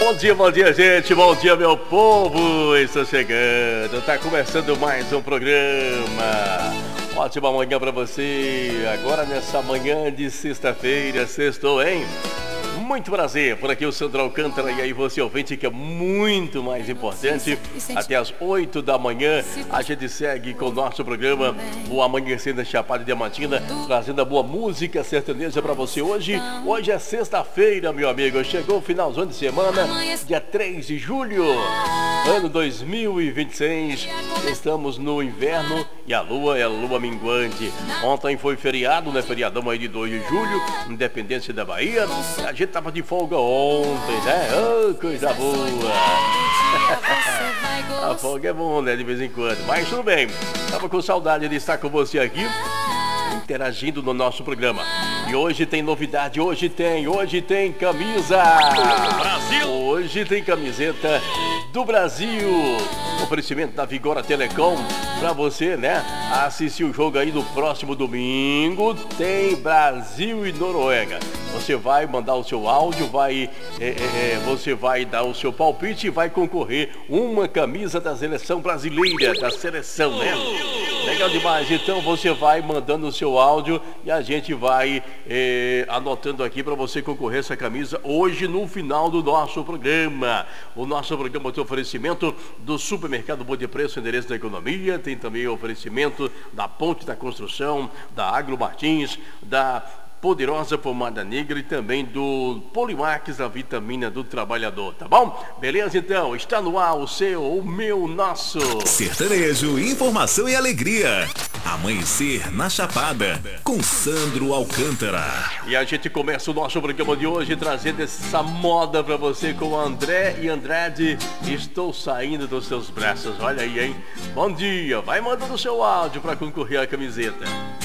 Bom dia, gente. Bom dia, meu povo. Estou chegando. Tá começando mais um programa. Ótima manhã pra você. Agora nessa manhã de sexta-feira, sextou, hein? Muito prazer, por aqui o Sandro Alcântara e aí você ouvinte, que é muito mais importante. Até às 8 da manhã a gente segue com o nosso programa O Amanhecer da Chapada Diamantina, trazendo a boa música sertaneja pra você hoje. Hoje é sexta-feira, meu amigo, chegou o finalzão de semana, dia 3 de julho, ano 2026. Estamos no inverno e a lua é a lua minguante. Ontem foi feriado, né? Feriadão aí de 2 de julho, Independência da Bahia. A gente tava de folga ontem, né? Oh, coisa boa! A folga é bom, né? De vez em quando. Mas tudo bem. Tava com saudade de estar com você aqui, interagindo no nosso programa. E hoje tem novidade, hoje tem camisa! Brasil! Hoje tem camiseta do Brasil. Oferecimento da Vigora Telecom para você, né? Assistir o jogo aí no próximo domingo. Tem Brasil e Noruega. Você vai mandar o seu áudio, você vai dar o seu palpite e vai concorrer uma camisa da seleção brasileira, da seleção, né? Legal demais. Então você vai mandando o seu áudio e a gente vai anotando aqui para você concorrer essa camisa hoje no final do nosso programa. O nosso programa tem oferecimento do Supermercado Bom de Preço, endereço da economia. Tem também o oferecimento da Ponte da Construção, da Agro Martins, da Poderosa Pomada Negra e também do Polimax, a vitamina do trabalhador, tá bom? Beleza, então? Está no ar o seu, o meu, nosso sertanejo, informação e alegria. Amanhecer na Chapada, com Sandro Alcântara. E a gente começa o nosso programa de hoje trazendo essa moda pra você com André e Andrade. Estou saindo dos seus braços, olha aí, hein? Bom dia, vai mandando o seu áudio pra concorrer à camiseta.